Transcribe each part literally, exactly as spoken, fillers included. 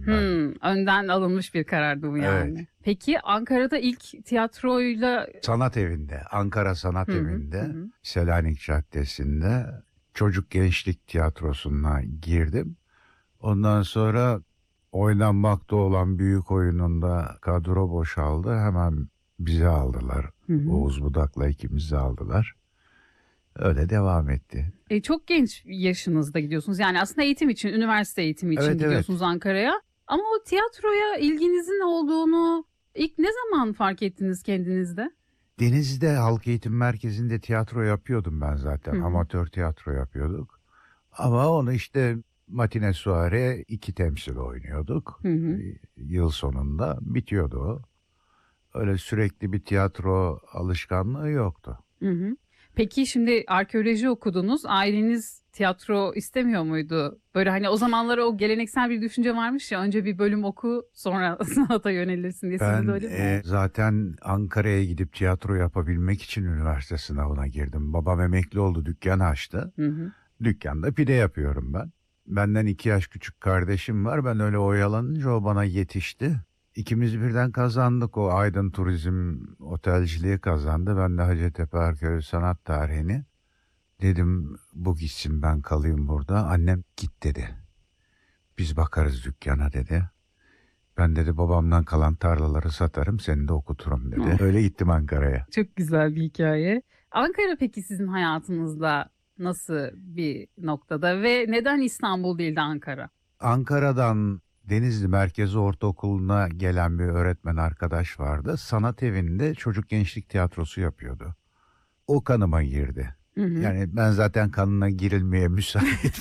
ben. Hmm, önden alınmış bir karardı bu yani. Evet. Peki Ankara'da ilk tiyatroyla... Sanat Evi'nde, Ankara Sanat Hı hı, Evi'nde, hı hı. Selanik Caddesi'nde Çocuk Gençlik Tiyatrosu'na girdim. Ondan sonra oynanmakta olan büyük oyununda kadro boşaldı. Hemen bizi aldılar. Hı hı. Oğuz Budak'la ikimizi aldılar. Öyle devam etti. E, çok genç yaşınızda gidiyorsunuz. Yani aslında eğitim için, üniversite eğitimi için Evet, gidiyorsunuz evet. Ankara'ya. Ama o tiyatroya ilginizin olduğunu ilk ne zaman fark ettiniz kendinizde? Denizli'de Halk Eğitim Merkezi'nde tiyatro yapıyordum ben zaten. Hı hı. Amatör tiyatro yapıyorduk. Ama onu işte matine suare iki temsil oynuyorduk. Hı hı. Yıl sonunda bitiyordu o. Öyle sürekli bir tiyatro alışkanlığı yoktu. Hı hı. Peki şimdi arkeoloji okudunuz. Aileniz tiyatro istemiyor muydu? Böyle hani o zamanlara o geleneksel bir düşünce varmış ya, önce bir bölüm oku sonra sanata yönelirsin diye. Sizde de Ben öyle mi e, oldu? zaten Ankara'ya gidip tiyatro yapabilmek için üniversite sınavına girdim. Babam emekli oldu, dükkan açtı. Hı hı. Dükkanda pide yapıyorum ben. Benden iki yaş küçük kardeşim var. Ben öyle oyalanınca o bana yetişti. İkimiz birden kazandık. O Aydın Turizm Otelciliği kazandı. Ben de Hacettepe Arkeoloji Sanat Tarihini. Dedim bu gitsin, ben kalayım burada. Annem git dedi. Biz bakarız dükkana dedi. Ben dedi babamdan kalan tarlaları satarım, seni de okuturum dedi. Oh. Öyle gittim Ankara'ya. Çok güzel bir hikaye. Ankara peki sizin hayatınızda nasıl bir noktada ve neden İstanbul değil de Ankara? Ankara'dan Denizli Merkezi Ortaokulu'na gelen bir öğretmen arkadaş vardı. Sanat evinde çocuk gençlik tiyatrosu yapıyordu. O kanıma girdi. Hı hı. Yani ben zaten kanına girilmeye müsait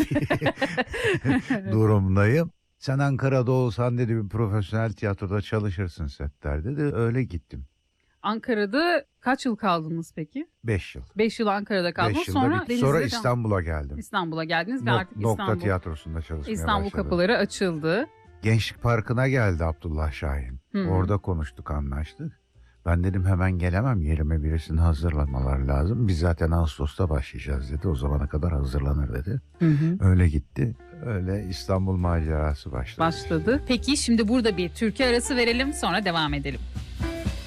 bir durumdayım. Sen Ankara'da olsan dedi bir profesyonel tiyatroda çalışırsın setler dedi. Öyle gittim. Ankara'da kaç yıl kaldınız peki? Beş yıl. Beş yıl Ankara'da kaldınız. Beş yılda Sonra bitti. Sonra Denizli'de İstanbul'a geldim. İstanbul'a geldiniz ve Nok- artık Nokta İstanbul Tiyatrosu'nda çalışmaya İstanbul başladım. kapıları açıldı. Gençlik Parkı'na geldi Abdullah Şahin. Hı hı. Orada konuştuk, anlaştık. Ben dedim hemen gelemem, yerime birisini hazırlamalar lazım. Biz zaten Ağustos'ta başlayacağız dedi. O zamana kadar hazırlanır dedi. Hı hı. Öyle gitti. Öyle İstanbul macerası başladı. Başladı. Peki şimdi burada bir türkü arası verelim, sonra devam edelim.